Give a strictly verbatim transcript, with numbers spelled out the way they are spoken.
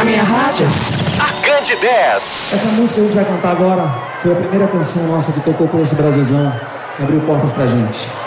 minha rádio. A Grande dez. Essa música que a gente vai cantar agora foi a primeira canção nossa que tocou por esse Brasilzão, que abriu portas pra gente.